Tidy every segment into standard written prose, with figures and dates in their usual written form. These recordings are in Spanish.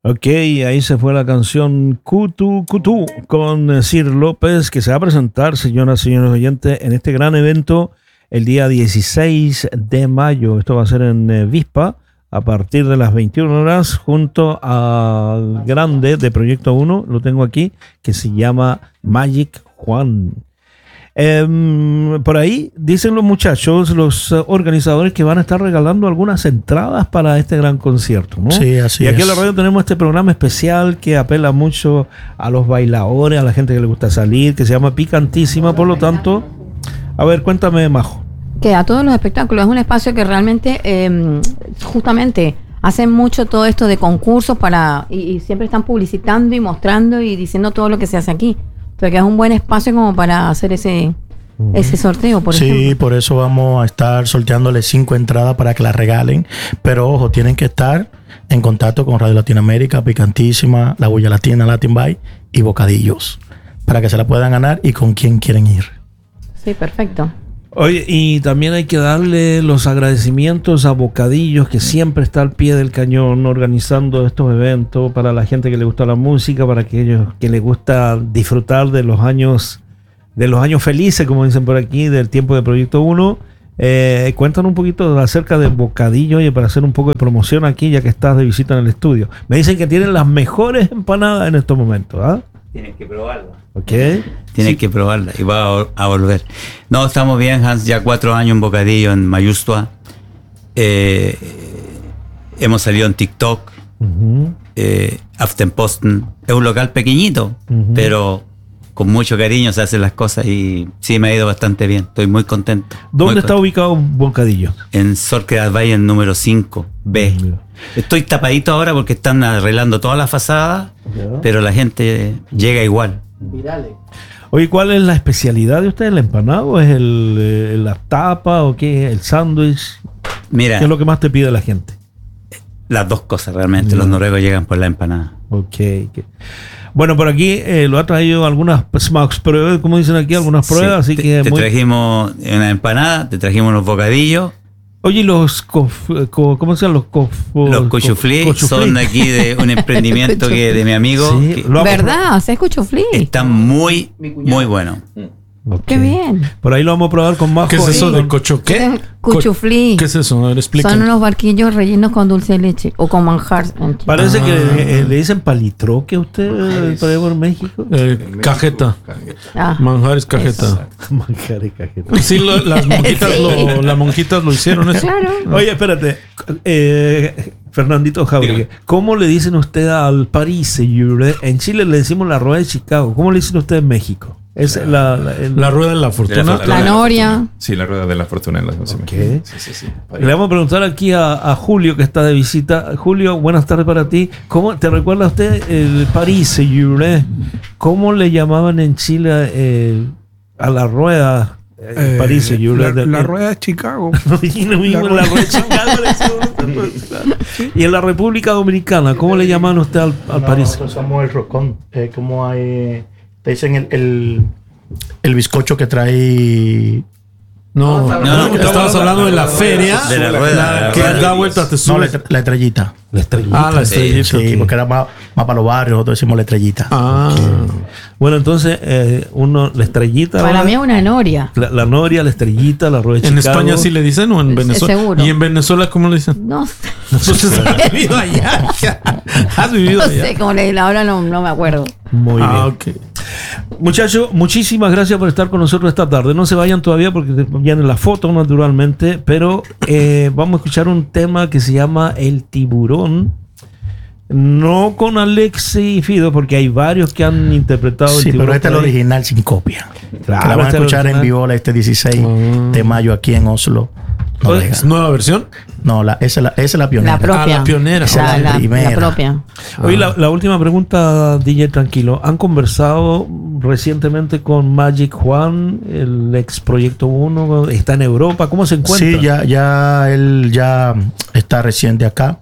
Ok, ahí se fue la canción Cutu Cutu con Sir López, que se va a presentar, señoras y señores oyentes, en este gran evento el día 16 de mayo. Esto va a ser en Vispa a partir de las 21 horas junto al grande de Proyecto 1, lo tengo aquí, que se llama Magic Juan. Por ahí dicen los muchachos, los organizadores, que van a estar regalando algunas entradas para este gran concierto, ¿no? Sí, así es. Y aquí es. en la radio tenemos este programa especial que apela mucho a los bailadores, a la gente que le gusta salir, que se llama Picantísima. Por lo tanto, a ver, cuéntame, Majo. Que a todos los espectáculos es un espacio que realmente justamente hacen mucho todo esto de concursos y siempre están publicitando y mostrando y diciendo todo lo que se hace aquí. Porque es un buen espacio como para hacer ese sorteo, por ejemplo. Sí, por eso vamos a estar sorteándole 5 entradas para que las regalen. Pero ojo, tienen que estar en contacto con Radio Latinoamérica, Picantísima, La Bulla Latina, Latin Bay y Bocadillos, para que se la puedan ganar y con quién quieren ir. Sí, perfecto. Oye, y también hay que darle los agradecimientos a Bocadillos, que siempre está al pie del cañón organizando estos eventos para la gente que le gusta la música, para aquellos que les gusta disfrutar de los años felices, como dicen por aquí, del tiempo de Proyecto 1. Cuéntanos un poquito acerca de Bocadillo, oye, para hacer un poco de promoción aquí, ya que estás de visita en el estudio. Me dicen que tienen las mejores empanadas en estos momentos, ¿ah? Tienes que probarla. Ok. Tienes que probarla y va a volver. No, estamos bien, Hans, ya 4 años en Bocadillo, en Mayustua. Hemos salido en TikTok, Aftenposten. Es un local pequeñito, pero con mucho cariño se hacen las cosas y sí, me ha ido bastante bien. Estoy muy contento. ¿Dónde está ubicado Bocadillo? En Sorque Valle, en número 5B. Estoy tapadito ahora porque están arreglando toda la fachada, pero la gente llega igual. Virales. Oye, ¿cuál es la especialidad de ustedes? ¿El empanado? ¿Es la tapa o qué? ¿El sándwich? Mira, ¿Qué es lo que más te pide la gente? las dos cosas realmente. Los noruegos llegan por la empanada. Ok. Bueno, por aquí lo ha traído algunas smacks, pero como dicen aquí, algunas pruebas, así que... Te trajimos una empanada, te trajimos unos bocadillos. Oye, los ¿cómo se llaman? Los cuchuflí son de aquí, de un emprendimiento que de mi amigo. Sí, ¿verdad? ¿Se cuchuflí? Están muy buenos. Okay. Qué bien. Por ahí lo vamos a probar con Majo. ¿Qué es eso de cocho? ¿Qué? Cuchuflí. ¿Qué es eso? A ver, explica. Son unos barquillos rellenos con dulce de leche o con manjar. Parece que le dicen palitroque a usted por ahí por México. Cajeta. Manjares cajeta. Manjares cajeta. Sí, las monjitas, sí. Las monjitas lo hicieron eso. Claro. Oye, espérate. Fernandito Jauregui, ¿cómo le dicen usted al París? En Chile le decimos la rueda de Chicago. ¿Cómo le dicen usted en México? Es la rueda de la fortuna. La noria. Sí, la rueda de la fortuna. Okay. Sí. Le vamos a preguntar aquí a Julio, que está de visita. Julio, buenas tardes para ti. ¿Cómo te recuerda usted el París? ¿Cómo le llamaban en Chile a la rueda? París, la rueda de Chicago. La rueda de Chicago. Y en la República Dominicana, ¿cómo le llaman usted al París? Nosotros usamos el roscón. Como hay... Te dicen el bizcocho que trae... No, estamos hablando de la feria. De la rueda. Que da vueltas, te sube. No, la estrellita. La estrellita. La estrellita. Sí, okay. Porque era más para los barrios, nosotros decimos la estrellita. Okay. Bueno, entonces, la estrellita. Para mí es una noria. La noria, la estrellita, la rueda de ¿En Chicago. España sí le dicen o en Venezuela? Seguro. ¿Y en Venezuela cómo le dicen? No sé. ¿Has vivido allá? ¿Has vivido allá? No sé cómo le dicen, ahora no me acuerdo. Muy bien. Okay. Muchachos, muchísimas gracias por estar con nosotros esta tarde. No se vayan todavía porque vienen las fotos naturalmente, pero vamos a escuchar un tema que se llama El Tiburón. No con Alexi y Fido, porque hay varios que han interpretado El Tiburón. Sí, pero este es el original sin copia. Claro, que la van a escuchar en vivo este 16 de mayo aquí en Oslo. ¿Es nueva versión? No, esa es la pionera. La propia. La pionera. La propia. Oye, la última pregunta, DJ Tranquilo. ¿Han conversado recientemente con Magic Juan, el ex Proyecto 1? ¿Está en Europa? ¿Cómo se encuentra? Sí, él ya está reciente acá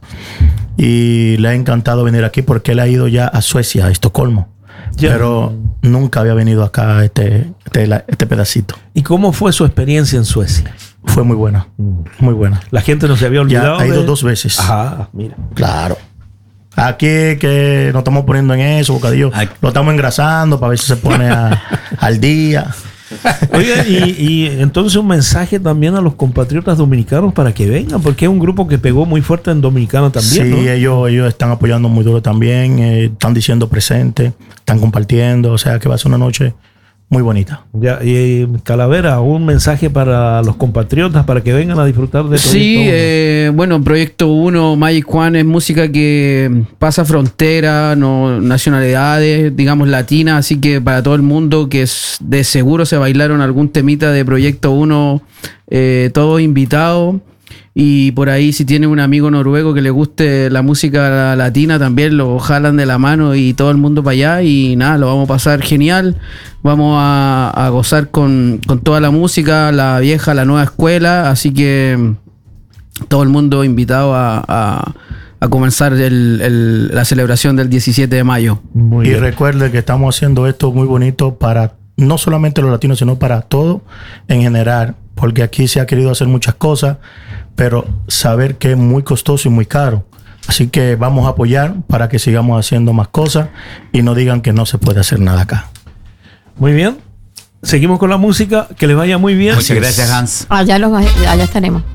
y le ha encantado venir aquí porque él ha ido ya a Suecia, a Estocolmo. Pero nunca había venido acá a este pedacito. ¿Y cómo fue su experiencia en Suecia? Fue muy buena, muy buena. La gente no se había olvidado. Ya ha ido 2 veces. Ajá, mira. Claro. Aquí que nos estamos poniendo en eso, bocadillo. Lo estamos engrasando para ver si se pone al día. Oiga, y entonces un mensaje también a los compatriotas dominicanos para que vengan, porque es un grupo que pegó muy fuerte en Dominicana también. Sí, ¿no? ellos están apoyando muy duro también, están diciendo presente, están compartiendo, o sea que va a ser una noche muy bonita. Ya, y Calavera, un mensaje para los compatriotas para que vengan a disfrutar de Sí, bueno, Proyecto 1, Magic Juan es música que pasa fronteras, no, nacionalidades, digamos latinas, así que para todo el mundo que de seguro se bailaron algún temita de Proyecto 1, todos invitados. Y por ahí si tienen un amigo noruego que le guste la música latina también lo jalan de la mano y todo el mundo para allá y nada, lo vamos a pasar genial. Vamos a gozar con toda la música, la vieja, la nueva escuela, así que todo el mundo invitado a comenzar la celebración del 17 de mayo. Muy bien. Recuerde que estamos haciendo esto muy bonito para no solamente los latinos, sino para todo en general, porque aquí se ha querido hacer muchas cosas, pero saber que es muy costoso y muy caro. Así que vamos a apoyar para que sigamos haciendo más cosas y no digan que no se puede hacer nada acá. Muy bien. Seguimos con la música. Que les vaya muy bien. Muchas gracias, Hans. Allá estaremos.